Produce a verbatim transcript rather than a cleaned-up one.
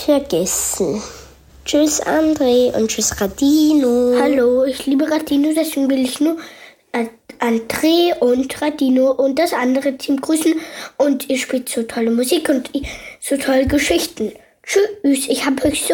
vergessen. Tschüss André und tschüss Radino. Hallo, ich liebe Radino, deswegen will ich nur André und Radino und das andere Team grüßen. Und ihr spielt so tolle Musik und so tolle Geschichten. Tschüss, ich habe euch so